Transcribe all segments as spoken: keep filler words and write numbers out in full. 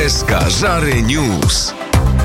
S K Żary News.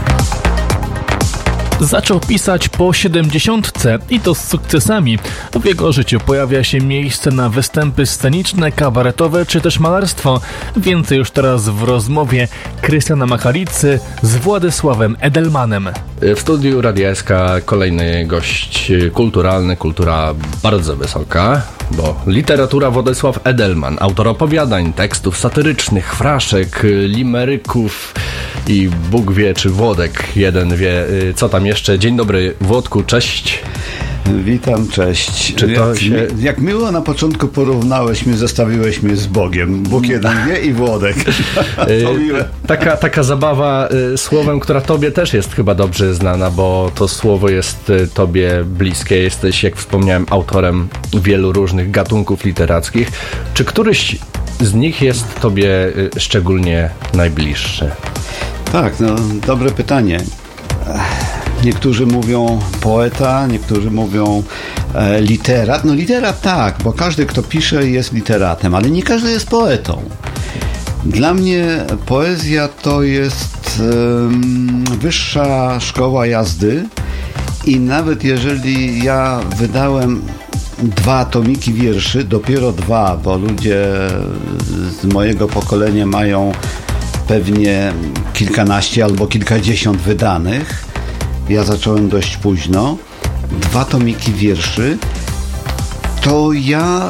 Zaczął pisać po siedemdziesiątce i to z sukcesami. W jego życiu pojawia się miejsce na występy sceniczne, kabaretowe czy też malarstwo. Więcej już teraz w rozmowie Krystiana Machalicy z Władysławem Edelmanem. W studiu Radia S K kolejny gość kulturalny, kultura bardzo wysoka, bo literatura Władysław Edelman, autor opowiadań, tekstów satyrycznych, fraszek, limeryków i Bóg wie, czy Włodek jeden wie, co tam jeszcze. Dzień dobry, Włodku, cześć. Witam, cześć. Czy to jak, się... jak miło na początku porównałeś mnie, zestawiłeś mnie z Bogiem. Bóg jeden wie i Włodek. To miłe. Taka, taka zabawa y, słowem, która tobie też jest chyba dobrze znana, bo to słowo jest y, tobie bliskie. Jesteś, jak wspomniałem, autorem wielu różnych gatunków literackich. Czy któryś z nich jest tobie y, szczególnie najbliższy? Tak, no dobre pytanie. Niektórzy mówią poeta, niektórzy mówią e, literat. No literat tak, bo każdy, kto pisze, jest literatem, ale nie każdy jest poetą. Dla mnie poezja to jest e, wyższa szkoła jazdy i nawet jeżeli ja wydałem dwa tomiki wierszy, dopiero dwa, bo ludzie z mojego pokolenia mają pewnie kilkanaście albo kilkadziesiąt wydanych. Ja zacząłem dość późno. Dwa tomiki wierszy. To ja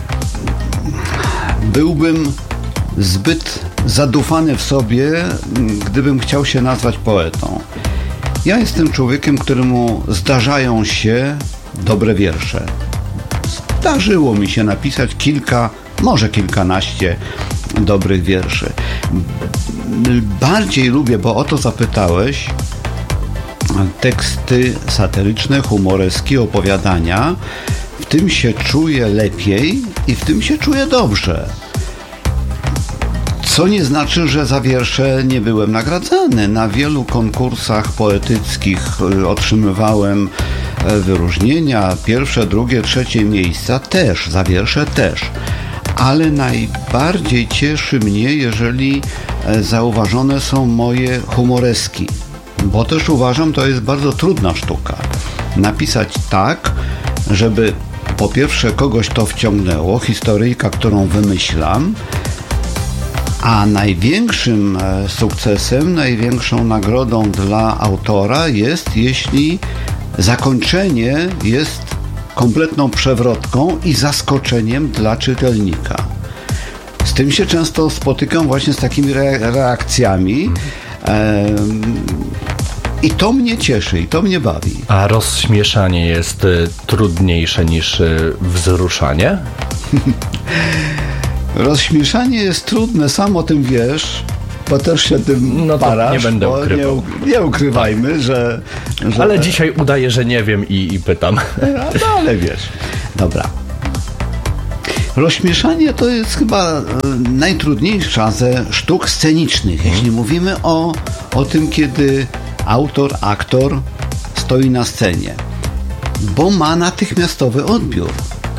byłbym zbyt zadufany w sobie, gdybym chciał się nazwać poetą. Ja jestem człowiekiem, któremu zdarzają się dobre wiersze. Zdarzyło mi się napisać kilka, może kilkanaście dobrych wierszy. Bardziej lubię, bo o to zapytałeś, teksty satyryczne, humoreskie, opowiadania. W tym się czuję lepiej i w tym się czuję dobrze. Co nie znaczy, że za wiersze nie byłem nagradzany. Na wielu konkursach poetyckich otrzymywałem wyróżnienia, pierwsze, drugie, trzecie miejsca też, za wiersze też. Ale najbardziej cieszy mnie, jeżeli zauważone są moje humoreski. Bo też uważam, to jest bardzo trudna sztuka. Napisać tak, żeby po pierwsze kogoś to wciągnęło, historyjka, którą wymyślam, a największym sukcesem, największą nagrodą dla autora jest, jeśli zakończenie jest kompletną przewrotką i zaskoczeniem dla czytelnika. Z tym się często spotykam właśnie z takimi re- reakcjami. I to mnie cieszy, i to mnie bawi. A rozśmieszanie jest y, trudniejsze niż y, wzruszanie? Rozśmieszanie jest trudne, sam o tym wiesz, bo też się tym no to parasz. Nie będę ukrywał. Nie, nie ukrywajmy, że, że... Ale dzisiaj udaję, że nie wiem i, i pytam. No ale wiesz. Dobra. Rozśmieszanie to jest chyba najtrudniejsza ze sztuk scenicznych, hmm. jeśli mówimy o, o tym, kiedy autor, aktor stoi na scenie, bo ma natychmiastowy odbiór.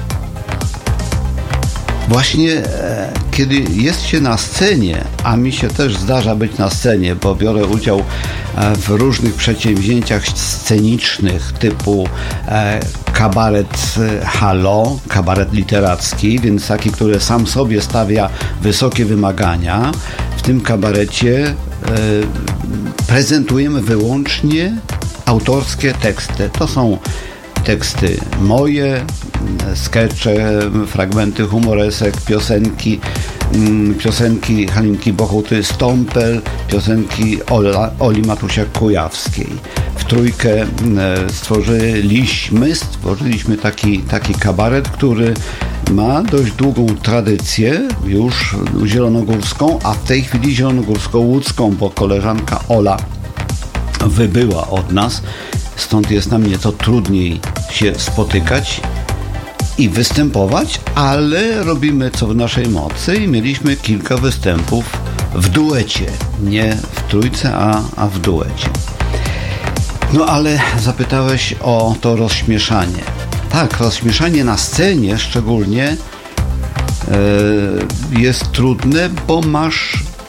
Właśnie e, kiedy jest się na scenie, a mi się też zdarza być na scenie, bo biorę udział e, w różnych przedsięwzięciach scenicznych typu e, kabaret e, Halo, kabaret literacki, więc taki, który sam sobie stawia wysokie wymagania. W tym kabarecie e, prezentujemy wyłącznie autorskie teksty. To są teksty moje, skecze, fragmenty humoresek, piosenki, piosenki Halinki Bochuty-Stąpel, piosenki Ola, Oli Matusiak-Kujawskiej. W trójkę stworzyliśmy, stworzyliśmy taki, taki kabaret, który ma dość długą tradycję już zielonogórską, a w tej chwili zielonogórsko-łódzką, bo koleżanka Ola wybyła od nas, stąd jest nam nieco trudniej się spotykać i występować, ale robimy co w naszej mocy i mieliśmy kilka występów w duecie. Nie w trójce, a, a w duecie. No ale zapytałeś o to rozśmieszanie. Tak, rozśmieszanie na scenie szczególnie yy, jest trudne, bo masz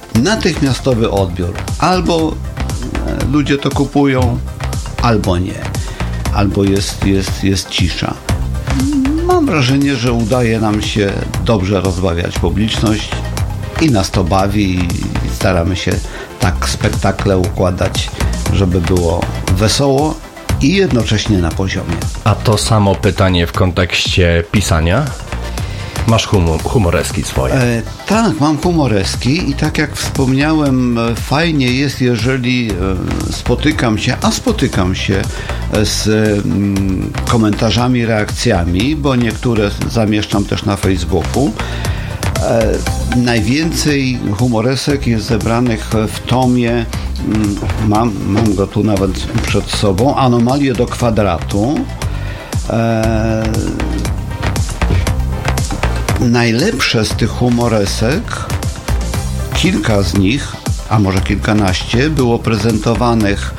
natychmiastowy odbiór. Albo ludzie to kupują, albo nie. Albo jest, jest, jest cisza. Mam wrażenie, że udaje nam się dobrze rozbawiać publiczność i nas to bawi i staramy się tak spektakle układać, żeby było wesoło i jednocześnie na poziomie. A to samo pytanie w kontekście pisania? Masz humor, humoreski swoje? E, tak, mam humoreski i tak jak wspomniałem, fajnie jest, jeżeli e, spotykam się, a spotykam się z mm, komentarzami, reakcjami, bo niektóre zamieszczam też na Facebooku. E, najwięcej humoresek jest zebranych w tomie, mm, mam, mam go tu nawet przed sobą, Anomalie do kwadratu. E, Najlepsze z tych humoresek, kilka z nich, a może kilkanaście, było prezentowanych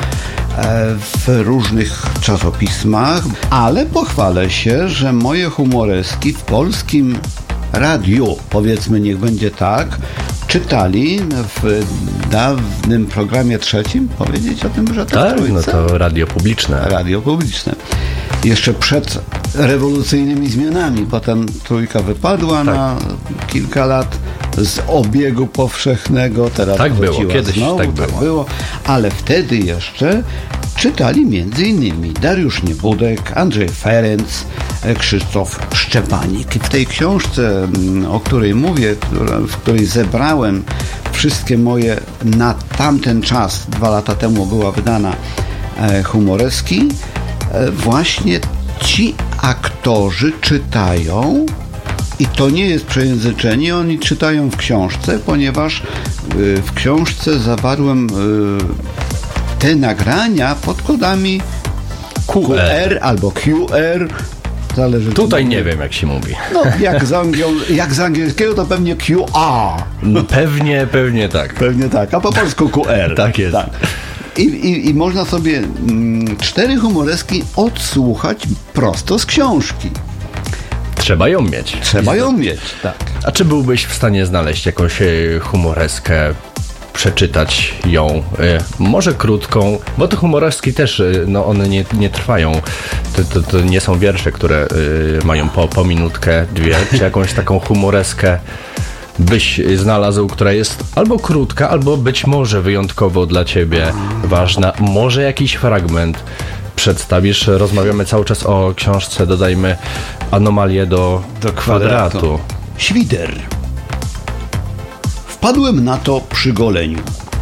w różnych czasopismach, ale pochwalę się, że moje humoreski w polskim radiu, powiedzmy, niech będzie tak, czytali w dawnym programie trzecim, powiedzieć o tym, że to tak, no to radio publiczne. Radio publiczne. Jeszcze przed rewolucyjnymi zmianami. Potem trójka wypadła tak. na kilka lat z obiegu powszechnego. Teraz tak było, kiedyś znowu, tak, tak było. było. Ale wtedy jeszcze czytali między innymi Dariusz Niebudek, Andrzej Ferenc, Krzysztof Szczepanik. I w tej książce, o której mówię, w której zebrałem wszystkie moje na tamten czas, dwa lata temu była wydana humoreski, właśnie ci aktorzy czytają i to nie jest przejęzyczenie, oni czytają w książce, ponieważ w książce zawarłem te nagrania pod kodami Q R albo Q R. Zależy Tutaj nie wiem, jak się mówi. No, jak z, angiel- jak z angielskiego to pewnie Q R. Pewnie, pewnie tak. Pewnie tak, a po polsku Q R. Tak jest. Tak. I, i, I można sobie mm, cztery humoreski odsłuchać prosto z książki. Trzeba ją mieć. Trzeba ją mieć, tak. A czy byłbyś w stanie znaleźć jakąś humoreskę, przeczytać ją, może krótką, bo te humoreski też, no one nie, nie trwają, to, to, to nie są wiersze, które mają po, po minutkę, dwie, czy jakąś taką humoreskę byś znalazł, która jest albo krótka, albo być może wyjątkowo dla ciebie ważna, może jakiś fragment przedstawisz. Rozmawiamy cały czas o książce, dodajmy, Anomalie do, do kwadratu. kwadratu. Świder. Wpadłem na to przy goleniu.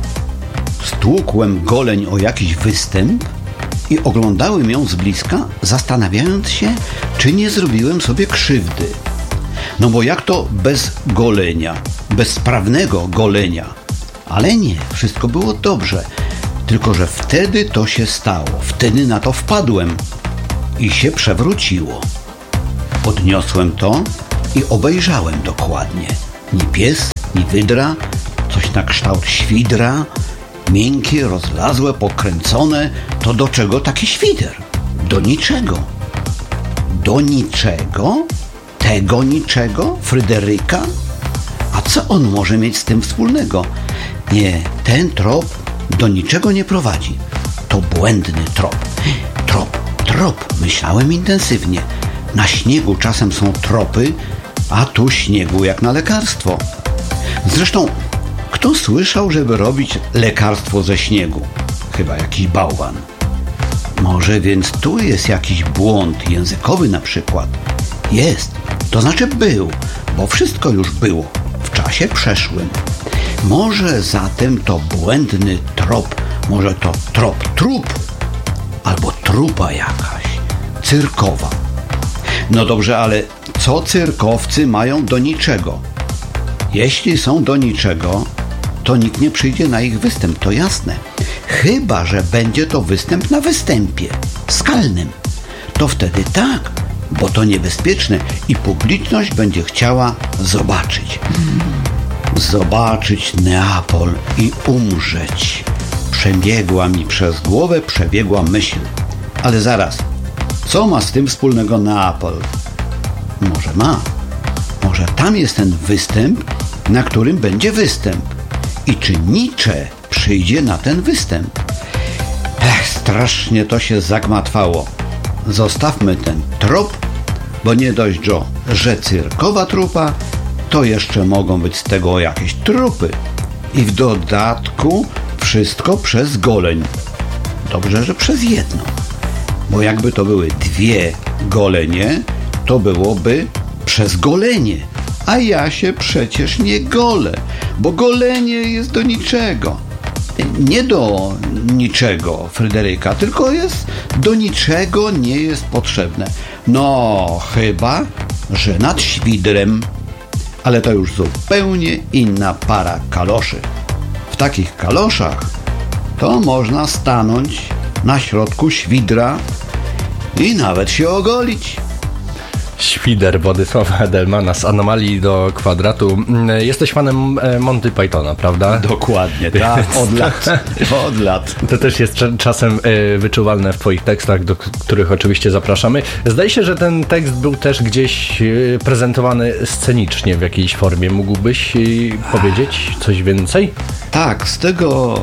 Stłukłem goleń o jakiś występ i oglądałem ją z bliska, zastanawiając się, czy nie zrobiłem sobie krzywdy. No bo jak to bez golenia, bez sprawnego golenia? Ale nie, wszystko było dobrze. Tylko że wtedy to się stało. Wtedy na to wpadłem i się przewróciło. Podniosłem to i obejrzałem dokładnie. Ni pies, ni wydra, coś na kształt świdra, miękkie, rozlazłe, pokręcone. To do czego taki świder? Do niczego. Do niczego? Tego niczego? Fryderyka? A co on może mieć z tym wspólnego? Nie, ten trop do niczego nie prowadzi. To błędny trop. Trop, trop, myślałem intensywnie. Na śniegu czasem są tropy, a tu śniegu jak na lekarstwo. Zresztą, kto słyszał, żeby robić lekarstwo ze śniegu? Chyba jakiś bałwan. Może więc tu jest jakiś błąd językowy na przykład? Jest, to znaczy był, bo wszystko już było w czasie przeszłym. Może zatem to błędny trop, może to trop trup, albo trupa jakaś, cyrkowa. No dobrze, ale co cyrkowcy mają do niczego? Jeśli są do niczego, to nikt nie przyjdzie na ich występ, to jasne. Chyba że będzie to występ na występie skalnym. To wtedy tak, bo to niebezpieczne i publiczność będzie chciała zobaczyć. Zobaczyć Neapol i umrzeć. Przebiegła mi przez głowę, przebiegła myśl. Ale zaraz, co ma z tym wspólnego Neapol? Może ma. Może tam jest ten występ, na którym będzie występ. i czy Nietzsche przyjdzie na ten występ. Ech, strasznie to się zagmatwało. Zostawmy ten trop, bo nie dość, że cyrkowa trupa, to jeszcze mogą być z tego jakieś trupy. I w dodatku wszystko przez goleń. Dobrze, że przez jedno. Bo jakby to były dwie golenie, to byłoby przez golenie. A ja się przecież nie golę, bo golenie jest do niczego. Nie do niczego, Fryderyka, tylko jest do niczego nie jest potrzebne. No, chyba, że nad świdrem. Ale to już zupełnie inna para kaloszy. W takich kaloszach to można stanąć na środku świdra i nawet się ogolić. Świder Władysława Edelmana z Anomalii do Kwadratu. Jesteś fanem Monty Pythona, prawda? Dokładnie, tak, od lat. Od lat. To też jest czasem wyczuwalne w twoich tekstach, do których oczywiście zapraszamy. Zdaje się, że ten tekst był też gdzieś prezentowany scenicznie w jakiejś formie. Mógłbyś powiedzieć coś więcej? Tak, z tego,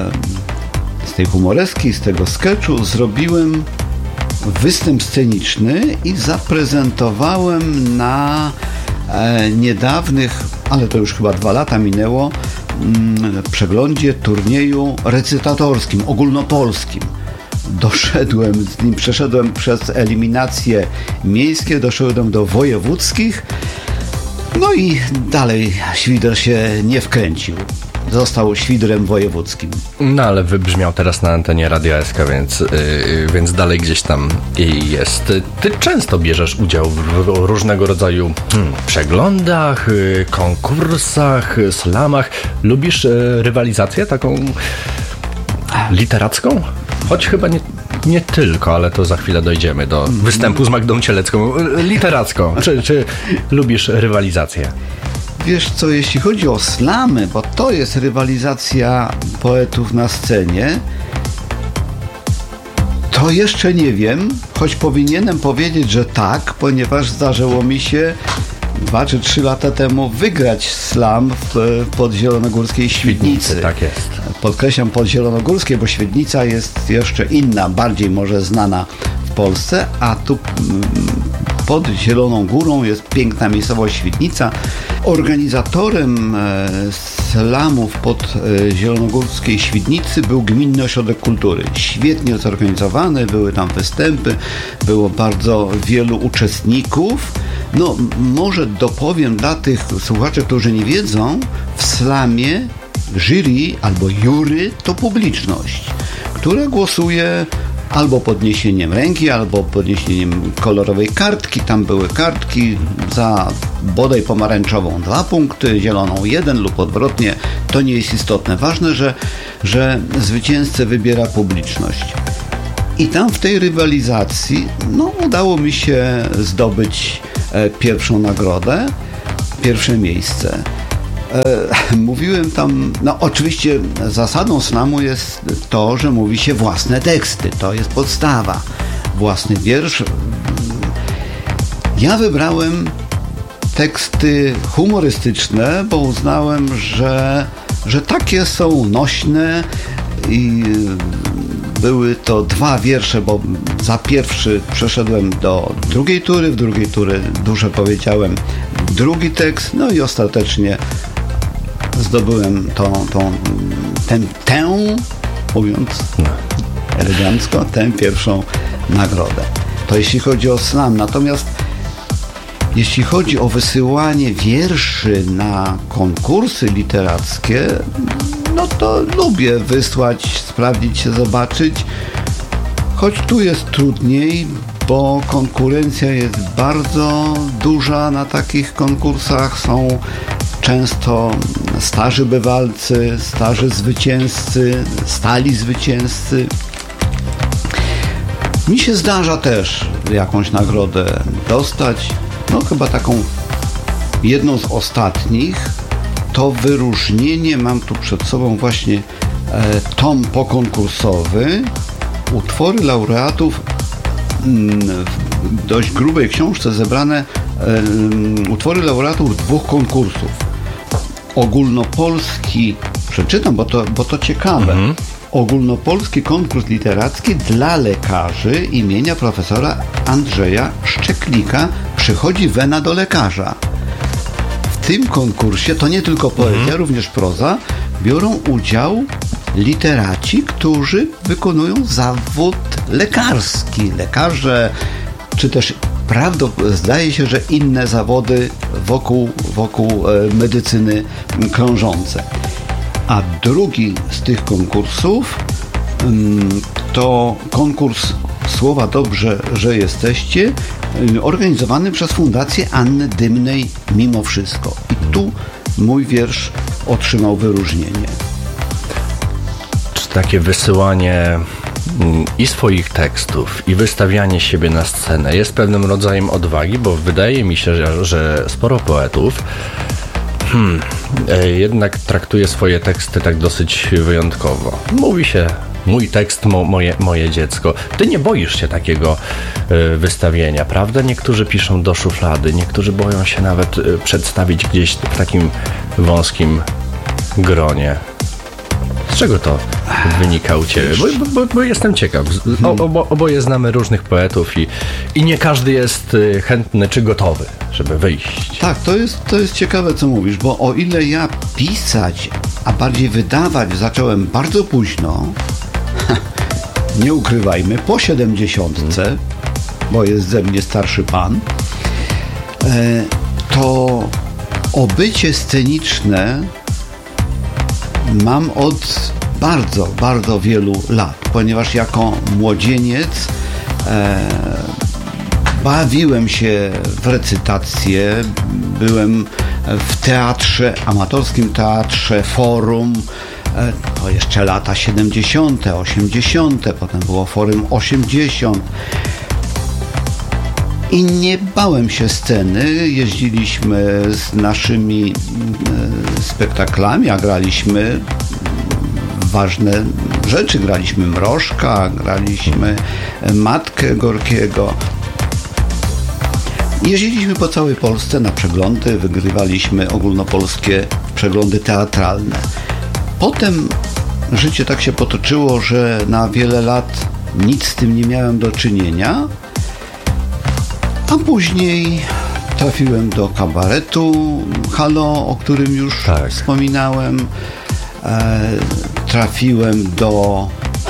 z tej humoreski, z tego sketchu zrobiłem występ sceniczny i zaprezentowałem na e, niedawnych, ale to już chyba dwa lata minęło, m, przeglądzie turnieju recytatorskim, ogólnopolskim. Doszedłem z nim, przeszedłem przez eliminacje miejskie, doszedłem do wojewódzkich, no i dalej świder się nie wkręcił. Został świdrem wojewódzkim. No ale wybrzmiał teraz na antenie Radia S K, więc, yy, więc dalej gdzieś tam jest. Ty często bierzesz udział w różnego rodzaju hmm, przeglądach, yy, konkursach, slamach. Lubisz yy, rywalizację taką literacką? Choć chyba nie, nie tylko, ale to za chwilę dojdziemy do występu z Magdą Cielecką. Literacką. Czy, czy lubisz rywalizację? Wiesz co, jeśli chodzi o slamy, bo to jest rywalizacja poetów na scenie, to jeszcze nie wiem, choć powinienem powiedzieć, że tak, ponieważ zdarzyło mi się dwa czy trzy lata temu wygrać slam w Podzielonogórskiej Świdnicy. Tak jest. Podkreślam Podzielonogórskiej, bo Świdnica jest jeszcze inna, bardziej może znana w Polsce, a tu pod Zieloną Górą jest piękna miejscowość Świdnica. Organizatorem slamów pod Zielonogórskiej Świdnicy był Gminny Ośrodek Kultury. Świetnie zorganizowany, były tam występy, było bardzo wielu uczestników. No, może dopowiem dla tych słuchaczy, którzy nie wiedzą, w slamie jury albo jury to publiczność, która głosuje albo podniesieniem ręki, albo podniesieniem kolorowej kartki. Tam były kartki za bodaj pomarańczową dwa punkty, zieloną jeden lub odwrotnie. To nie jest istotne. Ważne, że, że zwycięzcę wybiera publiczność. I tam w tej rywalizacji no, udało mi się zdobyć e, pierwszą nagrodę, pierwsze miejsce. E, mówiłem tam, no oczywiście zasadą slamu jest to, że mówi się własne teksty, to jest podstawa, własny wiersz. Ja wybrałem teksty humorystyczne, bo uznałem, że, że takie są nośne i były to dwa wiersze, bo za pierwszy przeszedłem do drugiej tury, w drugiej tury dużo powiedziałem drugi tekst, no i ostatecznie zdobyłem tą, tą tę, tę, mówiąc elegancko, tę pierwszą nagrodę. To jeśli chodzi o slam. Natomiast jeśli chodzi o wysyłanie wierszy na konkursy literackie, no to lubię wysłać, sprawdzić się, zobaczyć. Choć tu jest trudniej, bo konkurencja jest bardzo duża na takich konkursach. Są często starzy bywalcy, starzy zwycięzcy, stali zwycięzcy. Mi się zdarza też jakąś nagrodę dostać. No chyba taką jedną z ostatnich to wyróżnienie, mam tu przed sobą właśnie e, tom pokonkursowy, utwory laureatów w dość grubej książce zebrane e, utwory laureatów dwóch konkursów. Ogólnopolski, przeczytam, bo to, bo to ciekawe. Mhm. Ogólnopolski konkurs literacki dla lekarzy imienia profesora Andrzeja Szczeklika. Przychodzi wena do lekarza. W tym konkursie to nie tylko poezja, mhm. również proza. Biorą udział literaci, którzy wykonują zawód lekarski. Lekarze, czy też prawdą, zdaje się, że inne zawody wokół, wokół medycyny krążące. A drugi z tych konkursów to konkurs Słowa Dobrze, że jesteście, organizowany przez Fundację Anny Dymnej Mimo Wszystko. I tu mój wiersz otrzymał wyróżnienie. Czy takie wysyłanie i swoich tekstów, i wystawianie siebie na scenę jest pewnym rodzajem odwagi, bo wydaje mi się, że, że sporo poetów Hmm, jednak traktuje swoje teksty tak dosyć wyjątkowo. Mówi się, mój tekst, mo, moje, moje dziecko. Ty nie boisz się takiego y, wystawienia, prawda? Niektórzy piszą do szuflady, niektórzy boją się nawet y, przedstawić gdzieś w takim wąskim gronie. Z czego to wynika u Ciebie? Bo, bo, bo jestem ciekaw. O, obo, oboje znamy różnych poetów i, i nie każdy jest chętny czy gotowy, żeby wyjść. Tak, to jest, to jest ciekawe, co mówisz, bo o ile ja pisać, a bardziej wydawać zacząłem bardzo późno, nie ukrywajmy, po siedemdziesiątce, hmm. bo jest ze mnie starszy pan, to obycie sceniczne mam od bardzo, bardzo wielu lat, ponieważ jako młodzieniec e, bawiłem się w recytację, byłem w teatrze, amatorskim teatrze, forum, e, to jeszcze lata siedemdziesiąte, osiemdziesiąte, potem było forum osiemdziesiąt. I nie bałem się sceny, jeździliśmy z naszymi e, spektaklami, a graliśmy ważne rzeczy. Graliśmy Mrożka, graliśmy Matkę Gorkiego. Jeździliśmy po całej Polsce na przeglądy, wygrywaliśmy ogólnopolskie przeglądy teatralne. Potem życie tak się potoczyło, że na wiele lat nic z tym nie miałem do czynienia, a później trafiłem do kabaretu Halo, o którym już tak. wspominałem. E, trafiłem do...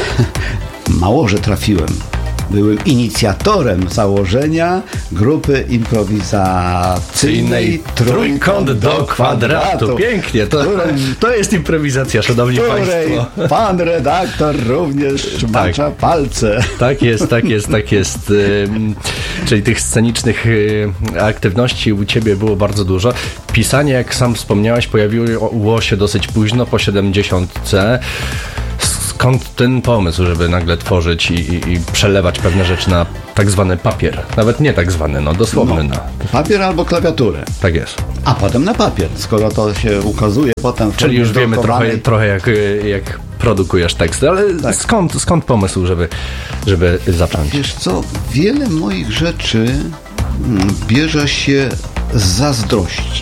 Mało, że trafiłem. Byłem inicjatorem założenia grupy improwizacyjnej Trójkąt do kwadratu. Pięknie, to, to jest improwizacja, szanowni państwo. Pan redaktor również macza tak. palce. Tak jest, tak jest, tak jest. Czyli tych scenicznych aktywności u Ciebie było bardzo dużo. Pisanie, jak sam wspomniałeś, pojawiło się dosyć późno, po siedemdziesiątce. Skąd ten pomysł, żeby nagle tworzyć i, i, i przelewać pewne rzeczy na tak zwany papier? Nawet nie tak zwany, no dosłowny no, na... Papier albo klawiaturę. Tak jest. A potem na papier, skoro to się ukazuje potem w Czyli już wiemy trochę, trochę jak, jak produkujesz teksty, ale tak. skąd, skąd pomysł, żeby, żeby zacząć? Wiesz co, wiele moich rzeczy bierze się z zazdrości.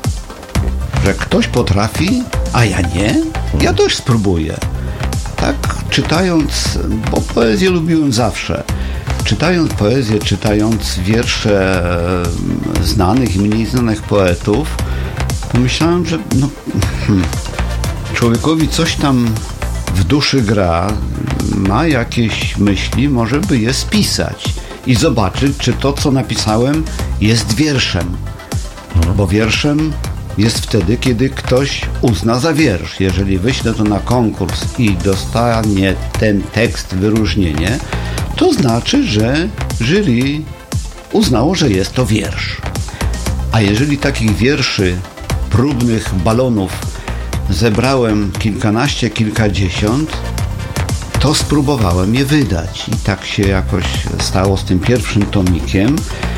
Że ktoś potrafi, a ja nie? Ja też spróbuję. Tak, czytając, bo poezję lubiłem zawsze, czytając poezję, czytając wiersze znanych i mniej znanych poetów, pomyślałem, że no, hmm, człowiekowi coś tam w duszy gra, ma jakieś myśli, może by je spisać i zobaczyć, czy to, co napisałem, jest wierszem. Bo wierszem jest wtedy, kiedy ktoś uzna za wiersz. Jeżeli wyślę to na konkurs i dostanie ten tekst wyróżnienie, to znaczy, że jury uznało, że jest to wiersz. A jeżeli takich wierszy, próbnych balonów zebrałem kilkanaście, kilkadziesiąt, to spróbowałem je wydać. I tak się jakoś stało z tym pierwszym tomikiem,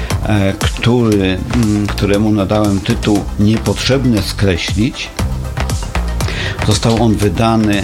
który, któremu nadałem tytuł Niepotrzebne skreślić. Został on wydany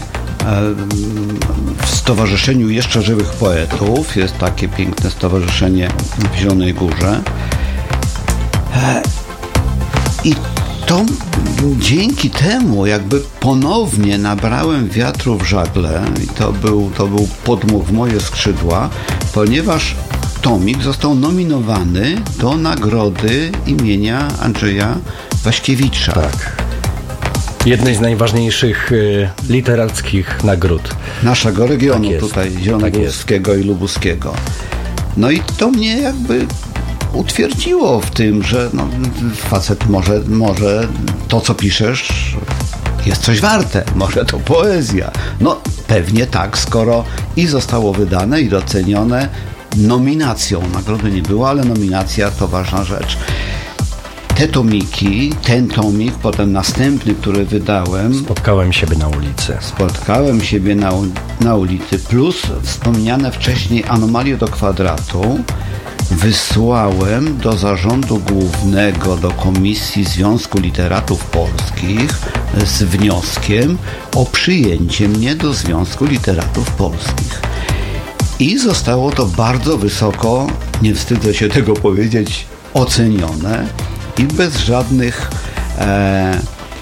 w Stowarzyszeniu Jeszcze Żywych Poetów. Jest takie piękne stowarzyszenie w Zielonej Górze. I to dzięki temu jakby ponownie nabrałem wiatru w żagle i to był, to był podmuch w moje skrzydła, ponieważ tomik został nominowany do nagrody imienia Andrzeja Waśkiewicza. Tak. Jednej z najważniejszych y, literackich nagród naszego regionu, tak tutaj zielonogórskiego tak i lubuskiego. No i to mnie jakby utwierdziło w tym, że no, facet może, może to, co piszesz, jest coś warte. Może to poezja. No pewnie tak, skoro i zostało wydane, i docenione nominacją. Nagrody nie było, ale nominacja to ważna rzecz. Te tomiki, ten tomik, potem następny, który wydałem. Spotkałem siebie na ulicy. Spotkałem siebie na, na ulicy, plus wspomniane wcześniej Anomalie do kwadratu, wysłałem do Zarządu Głównego, do Komisji Związku Literatów Polskich z wnioskiem o przyjęcie mnie do Związku Literatów Polskich. I zostało to bardzo wysoko, nie wstydzę się tego powiedzieć, ocenione i bez żadnych e,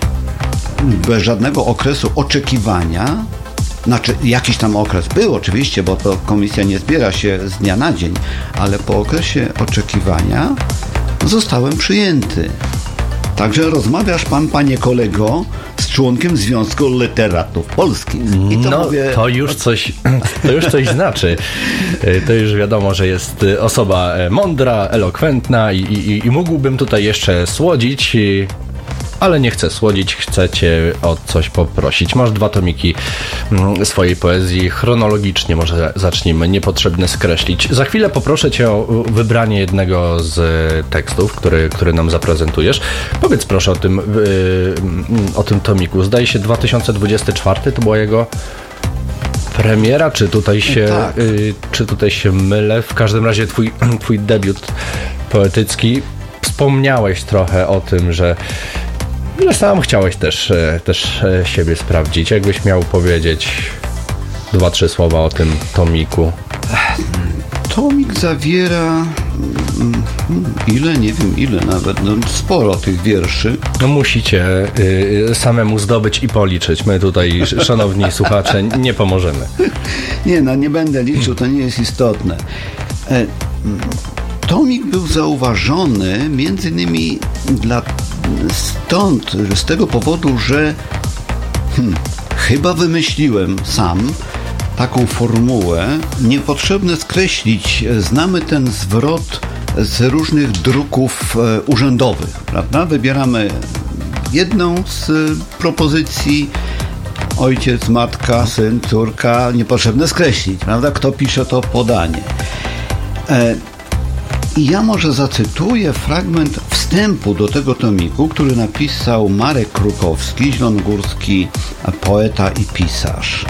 bez żadnego okresu oczekiwania. Znaczy, jakiś tam okres był oczywiście, bo to komisja nie zbiera się z dnia na dzień, ale po okresie oczekiwania zostałem przyjęty. Także rozmawiasz pan, panie kolego, z członkiem Związku Literatów Polskich. I to no, mówię... to już coś, to już coś znaczy. To już wiadomo, że jest osoba mądra, elokwentna i, i, i mógłbym tutaj jeszcze słodzić, ale nie chcę słodzić, chcę cię o coś poprosić. Masz dwa tomiki swojej poezji, chronologicznie może zacznijmy, niepotrzebne skreślić. Za chwilę poproszę cię o wybranie jednego z tekstów, który, który nam zaprezentujesz. Powiedz proszę o tym, o tym tomiku. Zdaje się dwa tysiące dwudziesty czwarty to była jego premiera, czy tutaj się, tak. czy tutaj się mylę? W każdym razie twój, twój debiut poetycki. Wspomniałeś trochę o tym, że że sam chciałeś też, też siebie sprawdzić. Jakbyś miał powiedzieć dwa, trzy słowa o tym tomiku? Tomik zawiera ile, nie wiem ile nawet, no sporo tych wierszy. No musicie y, samemu zdobyć i policzyć. My tutaj, szanowni słuchacze, nie pomożemy. Nie, no nie będę liczył, to nie jest istotne. E, tomik był zauważony między innymi dla stąd, z tego powodu, że hmm, chyba wymyśliłem sam taką formułę. Niepotrzebne skreślić. Znamy ten zwrot z różnych druków e, urzędowych, prawda? Wybieramy jedną z propozycji. Ojciec, matka, syn, córka. Niepotrzebne skreślić, prawda? Kto pisze to podanie. E, I ja może zacytuję fragment wstępu do tego tomiku, który napisał Marek Krukowski, zielonogórski poeta i pisarz.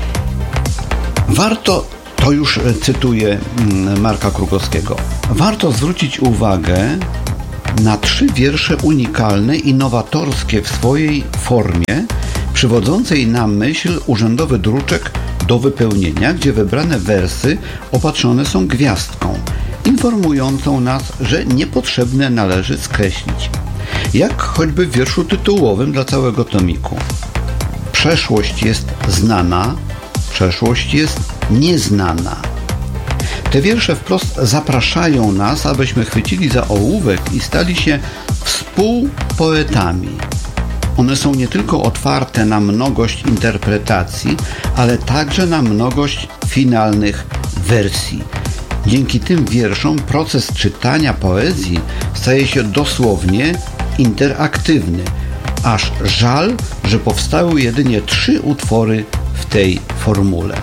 Warto, to już cytuję Marka Krukowskiego, warto zwrócić uwagę na trzy wiersze unikalne i nowatorskie w swojej formie, przywodzącej na myśl urzędowy druczek do wypełnienia, gdzie wybrane wersy opatrzone są gwiazdką, informującą nas, że niepotrzebne należy skreślić. Jak choćby w wierszu tytułowym dla całego tomiku. Przeszłość jest znana, przeszłość jest nieznana. Te wiersze wprost zapraszają nas, abyśmy chwycili za ołówek i stali się współpoetami. One są nie tylko otwarte na mnogość interpretacji, ale także na mnogość finalnych wersji. Dzięki tym wierszom proces czytania poezji staje się dosłownie interaktywny. Aż żal, że powstały jedynie trzy utwory w tej formule.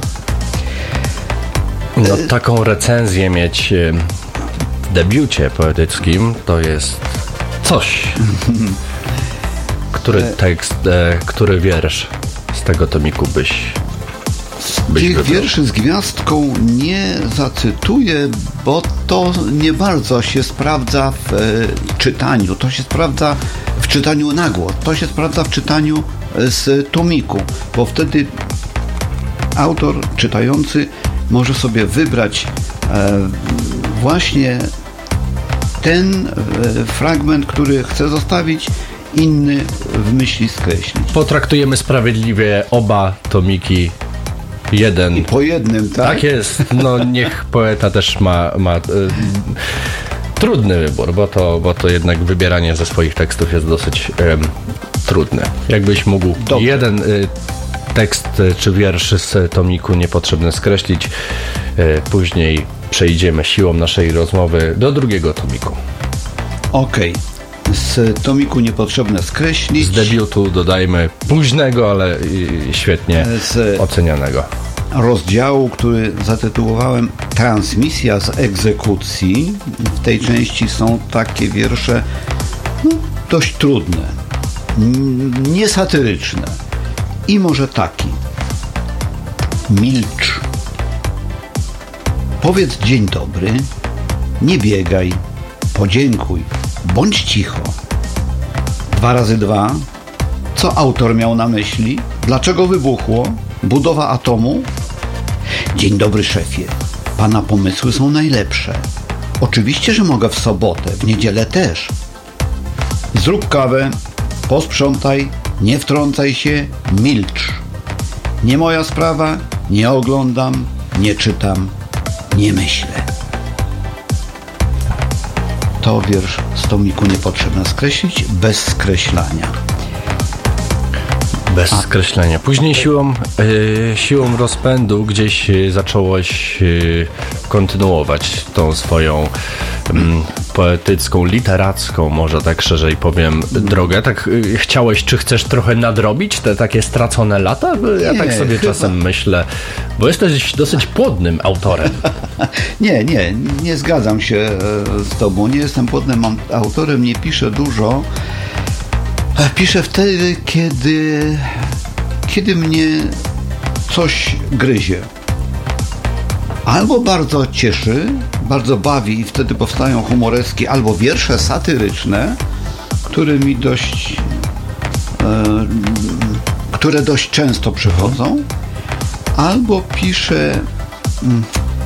No, taką recenzję mieć w debiucie poetyckim to jest coś. Który tekst, który wiersz z tego tomiku byś byś Tych wybrał? wierszy z gwiazdką nie zacytuję, bo to nie bardzo się sprawdza w e, czytaniu. To się sprawdza w czytaniu na głos. To się sprawdza w czytaniu z tomiku, bo wtedy autor, czytający może sobie wybrać e, właśnie ten e, fragment, który chce zostawić inny w myśli skreślić. Potraktujemy sprawiedliwie oba tomiki. Jeden. I po jednym, tak? Tak jest. No niech poeta też ma, ma y, trudny wybór, bo to, bo to jednak wybieranie ze swoich tekstów jest dosyć y, trudne. Jakbyś mógł Dobrze. jeden y, tekst y, czy wiersz z tomiku Niepotrzebne skreślić, y, później przejdziemy siłą naszej rozmowy do drugiego tomiku. Okej. Okay. Z tomiku Niepotrzebne skreślić. Z debiutu dodajmy późnego, ale świetnie z ocenianego. Rozdziału, który zatytułowałem Transmisja z egzekucji. W tej części są takie wiersze no, dość trudne, niesatyryczne. I może taki. Milcz. Powiedz dzień dobry, nie biegaj, podziękuj. Bądź cicho. Dwa razy dwa. Co autor miał na myśli? Dlaczego wybuchło? Budowa atomu? Dzień dobry, szefie. Pana pomysły są najlepsze. Oczywiście, że mogę w sobotę, w niedzielę też. Zrób kawę, posprzątaj, nie wtrącaj się, milcz. Nie moja sprawa, nie oglądam, nie czytam, nie myślę. To wiersz z tomiku Niepotrzebne skreślić, bez skreślania. Bez A. skreślenia. Później siłą, yy, siłą rozpędu gdzieś yy, zacząłeś yy, kontynuować tą swoją yy, poetycką, literacką, może tak szerzej powiem, drogę. Tak yy, chciałeś, czy chcesz trochę nadrobić te takie stracone lata? Ja nie, tak sobie chyba. czasem myślę, bo jesteś dosyć płodnym autorem. Nie, nie, nie zgadzam się z tobą. Nie jestem płodnym autorem, nie piszę dużo. Piszę wtedy, kiedy, kiedy mnie coś gryzie. Albo bardzo cieszy, bardzo bawi i wtedy powstają humoreski, albo wiersze satyryczne, które mi dość, e, które dość często przychodzą, albo piszę mm,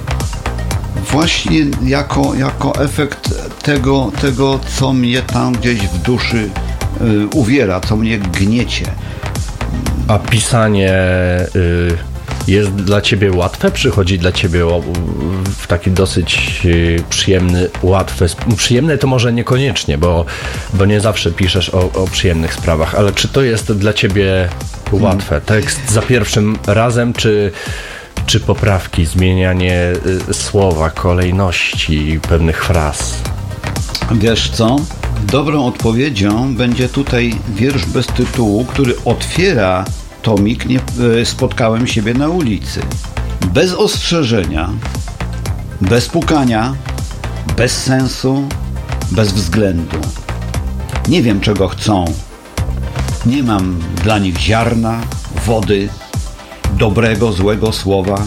właśnie jako, jako efekt tego, tego, co mnie tam gdzieś w duszy y, uwiera, co mnie gniecie. A pisanie y, jest dla ciebie łatwe? Przychodzi dla ciebie w taki dosyć y, przyjemny, łatwy... Przyjemny to może niekoniecznie, bo, bo nie zawsze piszesz o, o przyjemnych sprawach, ale czy to jest dla ciebie łatwe? Tekst za pierwszym razem, czy... Czy poprawki, zmienianie y, słowa, kolejności pewnych fraz? Wiesz co? Dobrą odpowiedzią będzie tutaj wiersz bez tytułu, który otwiera tomik nie, y, Spotkałem siebie na ulicy. Bez ostrzeżenia, bez pukania, bez sensu, bez względu. Nie wiem, czego chcą. Nie mam dla nich ziarna, wody, dobrego, złego słowa.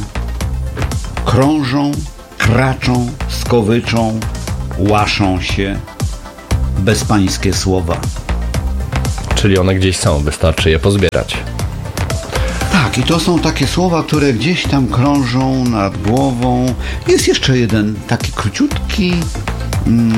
Krążą, kraczą, skowyczą, łaszą się. Bezpańskie słowa. Czyli one gdzieś są, wystarczy je pozbierać. Tak, i to są takie słowa, które gdzieś tam krążą nad głową. Jest jeszcze jeden taki króciutki mm,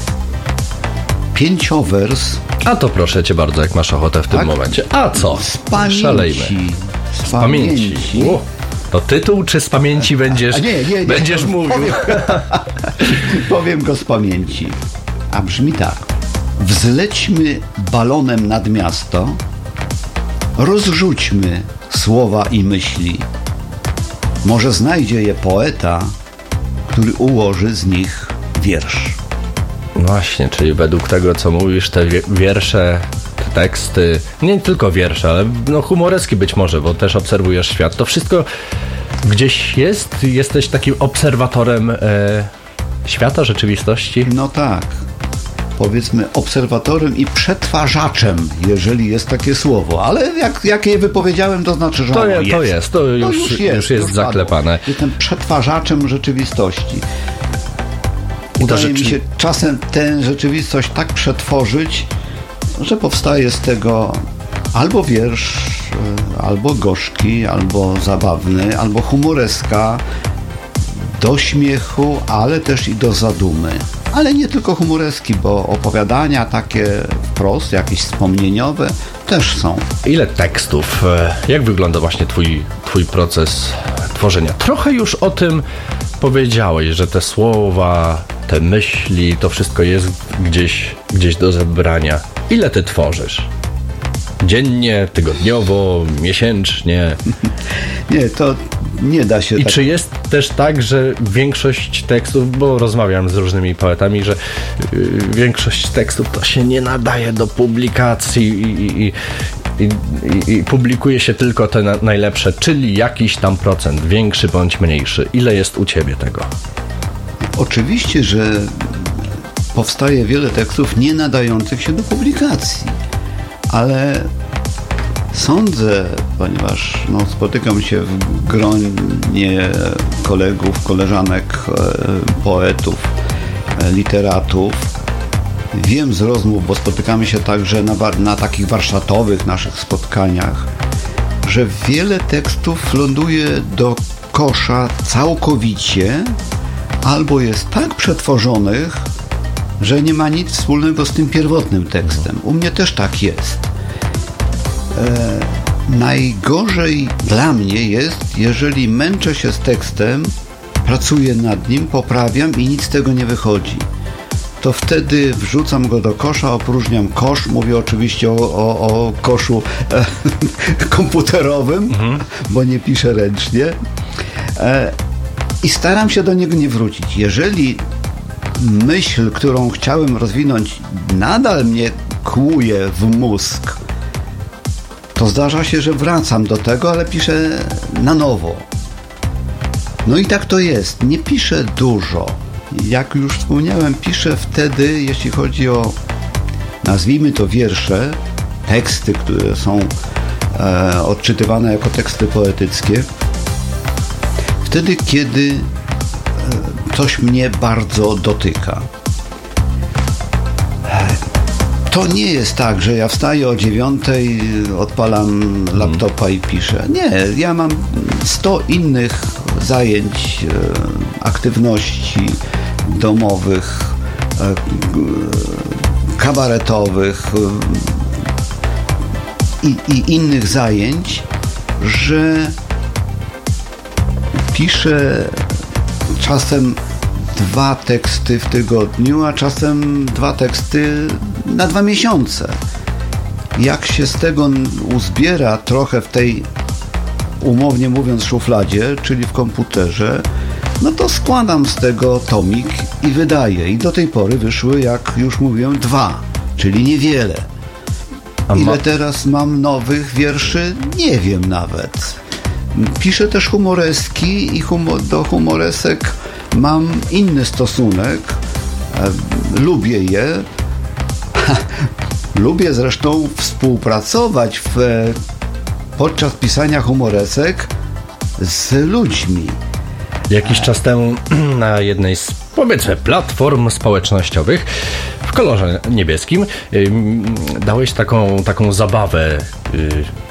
pięciowers. A to proszę cię bardzo, jak masz ochotę w tym tak? momencie. A co? Z pamięci. Szalejmy. Z, z pamięci. pamięci. O, to tytuł, czy z pamięci będziesz, A nie, nie, nie, będziesz nie, mówił? Powiem, powiem go z pamięci. A brzmi tak. Wzlećmy balonem nad miasto, rozrzućmy słowa i myśli. Może znajdzie je poeta, który ułoży z nich wiersz. No właśnie, czyli według tego, co mówisz, te wiersze, te teksty, nie tylko wiersze, ale no humoreski być może, bo też obserwujesz świat. To wszystko gdzieś jest? Jesteś takim obserwatorem e, świata, rzeczywistości? No tak. Powiedzmy obserwatorem i przetwarzaczem, jeżeli jest takie słowo. Ale jak, jak je wypowiedziałem, to znaczy, że to, ono je, jest. To jest, to już, to już jest, już jest zaklepane. Jestem przetwarzaczem rzeczywistości. Udaje rzeczy... mi się czasem tę rzeczywistość tak przetworzyć, że powstaje z tego albo wiersz, albo gorzki, albo zabawny, albo humoreska, do śmiechu, ale też i do zadumy. ale nie tylko humoreski, bo opowiadania takie wprost, jakieś wspomnieniowe też są. Ile tekstów? Jak wygląda właśnie twój, twój proces tworzenia? Trochę już o tym powiedziałeś, że te słowa, te myśli, to wszystko jest gdzieś, gdzieś do zebrania. Ile ty tworzysz? Dziennie, tygodniowo, miesięcznie? Nie, to nie da się I tak... czy jest też tak, że większość tekstów, bo rozmawiam z różnymi poetami, że yy, większość tekstów to się nie nadaje do publikacji i, i, i, i, i publikuje się tylko te na, najlepsze, czyli jakiś tam procent, większy bądź mniejszy. Ile jest u ciebie tego? Oczywiście, że powstaje wiele tekstów nie nadających się do publikacji, ale sądzę, ponieważ no, spotykam się w gronie kolegów, koleżanek, poetów, literatów. Wiem z rozmów, bo spotykamy się także na, na takich warsztatowych naszych spotkaniach, że wiele tekstów ląduje do kosza całkowicie albo jest tak przetworzonych, że nie ma nic wspólnego z tym pierwotnym tekstem. U mnie też tak jest. E, najgorzej dla mnie jest, jeżeli męczę się z tekstem, pracuję nad nim, poprawiam i nic z tego nie wychodzi. To wtedy wrzucam go do kosza, opróżniam kosz, mówię oczywiście o, o, o koszu e, komputerowym, mhm. bo nie piszę ręcznie e, i staram się do niego nie wrócić. Jeżeli myśl, którą chciałem rozwinąć, nadal mnie kłuje w mózg, to zdarza się, że wracam do tego, ale piszę na nowo. No i tak to jest. Nie piszę dużo. Jak już wspomniałem, piszę wtedy, jeśli chodzi o, nazwijmy to wiersze, teksty, które są e, odczytywane jako teksty poetyckie, wtedy, kiedy e, coś mnie bardzo dotyka. To nie jest tak, że ja wstaję o dziewiątej, odpalam laptopa i piszę. Nie, ja mam sto innych zajęć, aktywności domowych, kabaretowych i, i innych zajęć, że piszę czasem dwa teksty w tygodniu, a czasem dwa teksty na dwa miesiące. Jak się z tego uzbiera trochę w tej, umownie mówiąc, szufladzie, czyli w komputerze, no to składam z tego tomik i wydaję. I do tej pory wyszły, jak już mówiłem, dwa, czyli niewiele. Ile teraz mam nowych wierszy? Nie wiem nawet. Piszę też humoreski i humor, do humoresek mam inny stosunek. E, lubię je. Lubię zresztą współpracować w, podczas pisania humoresek z ludźmi. Jakiś czas temu na jednej z, powiedzmy, platform społecznościowych w kolorze niebieskim yy, dałeś taką, taką zabawę yy,